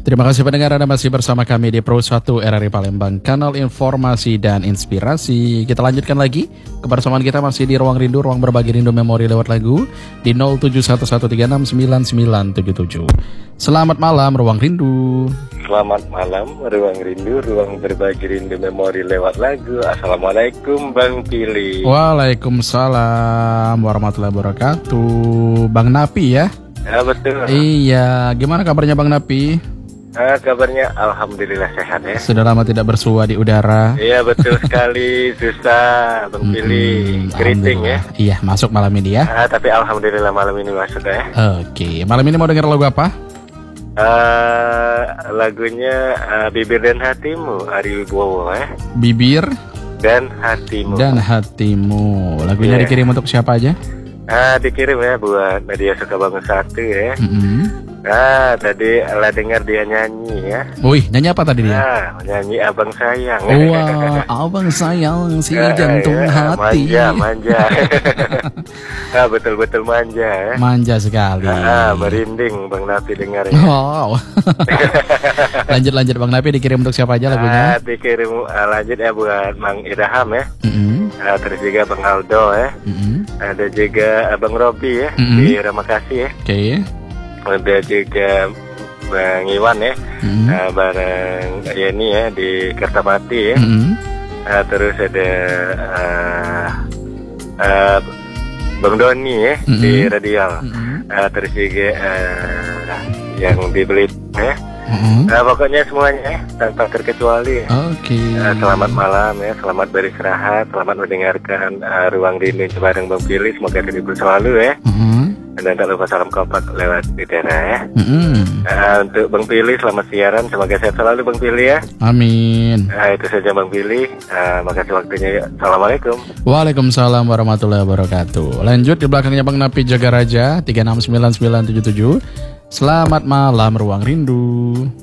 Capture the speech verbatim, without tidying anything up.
Terima kasih pendengar, Anda masih bersama kami di Pro satu R R I Palembang, kanal informasi dan inspirasi. Kita lanjutkan lagi, kebersamaan kita masih di Ruang Rindu, ruang berbagi rindu memori lewat lagu di nol tujuh satu satu tiga enam sembilan sembilan tujuh tujuh. Selamat malam Ruang Rindu. Selamat malam Ruang Rindu, ruang berbagi rindu memori lewat lagu. Assalamualaikum Bang Pili. Waalaikumsalam warahmatullahi wabarakatuh. Bang Napi ya? Ya betul. Iya, gimana kabarnya Bang Napi? Ah, kabarnya alhamdulillah sehat ya. Sudah lama tidak bersua di udara. Iya betul sekali, susah Bang Pili. Hmm, Keriting ya. Iya, masuk malam ini ya. Ah, tapi alhamdulillah malam ini masuk ya. Oke, malam ini mau dengar lagu apa? Uh, lagunya uh, Bibir dan Hatimu, Ari Wibowo ya. Bibir dan Hatimu. Dan Hatimu. Lagunya yeah. dikirim untuk siapa aja? Ah, dikirim ya buat Nadia Sukabangun satu ya. Mm-hmm. Ah, tadi lah dengar dia nyanyi ya. Wih, nyanyi apa tadi dia? Ah, nyanyi Abang Sayang. Wah, Abang Sayang si jantung ya, hati. Manja, manja. Ah, betul-betul manja ya. Manja sekali. Ah, merinding Bang Napi dengarnya. Wow. Lanjut-lanjut Bang Napi, dikirim untuk siapa aja lagunya? Ah, dikirim uh, lanjut ya buat Mang Idaham ya. Mm-hmm. Ah, terus juga Bang Aldo ya. Mm-hmm. Ada juga Abang Robi ya, mm-hmm. di Ramakasih ya. Oke. Okay. Ada juga Bang Iwan ya, mm-hmm. uh, bareng Yeni ya di Kertamati ya. Mm-hmm. uh, Terus ada uh, uh, Bang Doni ya, mm-hmm. di Radial. Mm-hmm. uh, Terus juga uh, yang di Belitung ya. Mm-hmm. uh, Pokoknya semuanya ya, tanpa terkecuali. Oke. Okay. uh, Selamat malam ya, selamat beristirahat, selamat mendengarkan uh, Ruang Rindu bareng Bang Pili. Semoga terhibur selalu ya. Mm-hmm. Dan tak lupa salam kompak lewat Twitter ya. Mm-hmm. uh, Untuk Bang Pili selamat siaran, semoga sehat selalu Bang Pili ya. Amin. uh, Itu saja Bang Pili. uh, Makasih waktunya ya. Assalamualaikum. Waalaikumsalam warahmatullahi wabarakatuh. Lanjut di belakangnya Bang Napi Jaga Raja tiga enam sembilan sembilan tujuh tujuh. Selamat malam Ruang Rindu.